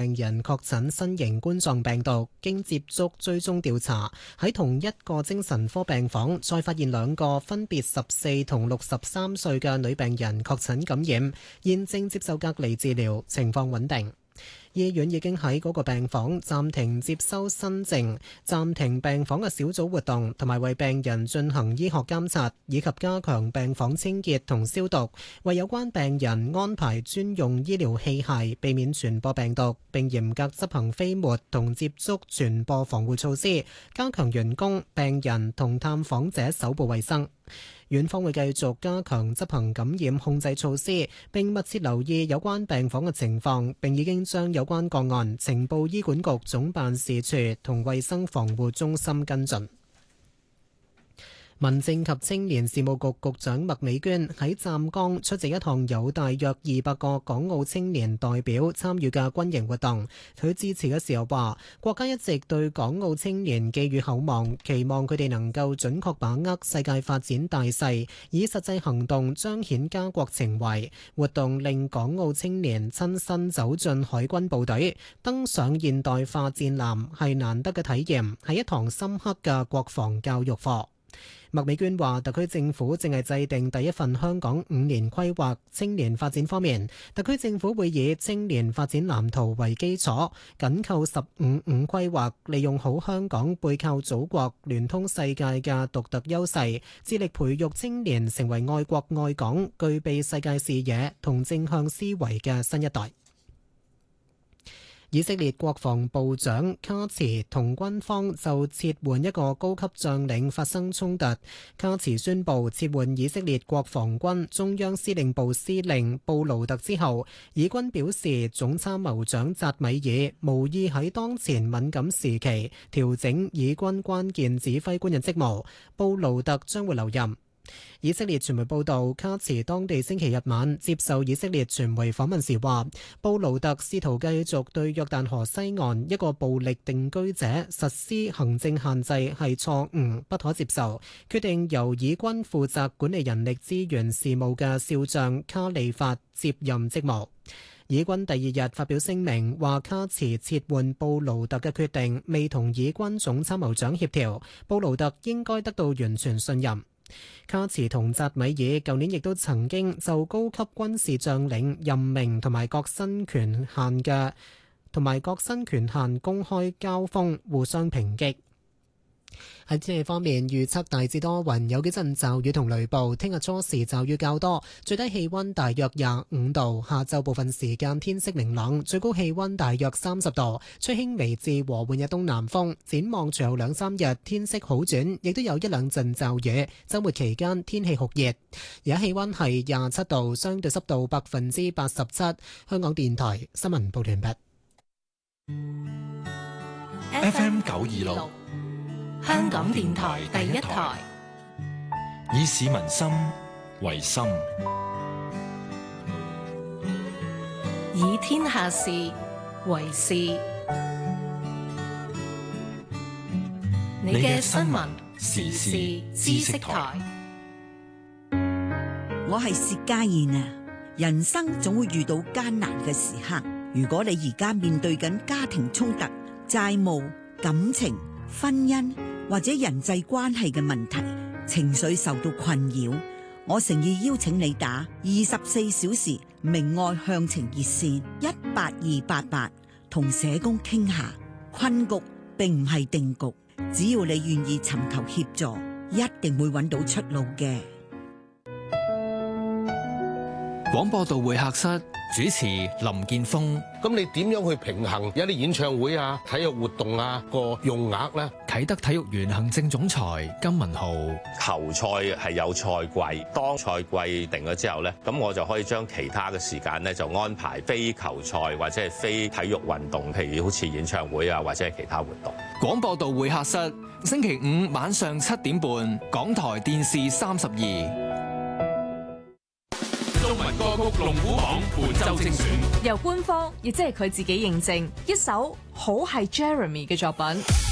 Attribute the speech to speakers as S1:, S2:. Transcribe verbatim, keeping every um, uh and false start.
S1: 病人確診新型冠狀病毒，經接觸追蹤調查，喺同一個精神科病房再發現兩個分別十四同六十三歲嘅女病人確診感染，現正接受隔離治療，情況穩定。醫院已經喺嗰個病房暫停接收新症，暫停病房嘅小組活動，同埋為病人進行醫學監察，以及加強病房清潔同消毒，為有關病人安排專用醫療器械，避免傳播病毒，並嚴格執行飛沫同接觸傳播防護措施，加強員工、病人同探訪者手部衛生。院方會繼續加強執行感染控制措施，並密切留意有關病房嘅情況，並已經將有關個案呈報醫管局總辦事處同衛生防護中心跟進。民政及青年事務局局長麥美娟喺湛江出席一項有大約二百個港澳青年代表參與嘅軍營活動。佢致辭嘅時候話：國家一直對港澳青年寄予厚望，期望佢哋能夠準確把握世界發展大勢，以實際行動彰顯家國情懷。活動令港澳青年親身走進海軍部隊，登上現代化戰艦，係難得嘅體驗，係一堂深刻嘅國防教育課。麥美娟話：特區政府正係制定第一份香港五年規劃，青年發展方面，特區政府會以青年發展藍圖為基礎，緊扣十五五規劃，利用好香港背靠祖國、聯通世界嘅獨特優勢，致力培育青年成為愛國愛港、具備世界視野同正向思維嘅新一代。以色列國防部長卡茨同軍方就撤換一個高級將領發生衝突。卡茨宣布撤換以色列國防軍中央司令部司令布勞特之後，以軍表示總參謀長扎米爾無意喺當前敏感時期調整以軍關鍵指揮官嘅職務，布勞特將會留任。以色列傳媒報道，卡茨當地星期日晚接受以色列傳媒訪問時話，布勞特試圖繼續對約旦河西岸一個暴力定居者實施行政限制係錯誤，不可接受，決定由以軍負責管理人力資源事務嘅少將卡利法接任職務。以軍第二日發表聲明話，卡茨撤換布勞特嘅決定未同以軍總參謀長協調，布勞特應該得到完全信任。卡茨同扎米爾舊年亦都曾經就高級軍事將領任命同埋各薪權限嘅同埋各薪權限公開交鋒，互相抨擊。喺天氣方面，預測大致多雲，有幾陣驟雨同雷暴。聽日初時驟雨較多，最低氣溫大約廿五度。下晝部分時間天色明朗，最高氣溫大約三十度，吹輕微至和緩嘅東南風。展望隨後兩三日天色好轉，亦都有一兩陣驟雨。周末期間天氣酷熱，而家氣溫係廿七度，相對濕度百分之八十七。香港電台新聞報道完畢。
S2: F M 九二六。香港電台第一台，以市民心為心，
S3: 以天下事為事。你嘅新聞時事知識台，
S4: 我係薛家燕啊！人生總會遇到艱難嘅時刻，如果你而家面對緊家庭衝突、債務、感情、婚姻或者人際關係嘅問題，情緒受到困擾，我誠意邀請你打二十四小時明愛向晴熱線一八二八八，同社工傾下。困局並唔係定局，只要你願意尋求協助，一定會揾到出路嘅。
S5: 廣播道會客室主持林建峰。
S6: 咁你點樣去平衡有啲演唱會啊、體育活動啊個用額呢？
S5: 啟德體育園行政總裁金文浩。
S7: 球賽係有賽季，當賽季定咗之後呢，咁我就可以將其他嘅時間呢，就安排非球賽或者係非體育運動，譬如好似演唱會啊或者係其他活動。
S5: 廣播道會客室星期五晚上七點半，港台電視三十二。
S2: 中文歌曲龍虎榜本周精選，
S3: 由官方亦即係佢自己認證一首好係 Jeremy 嘅作品。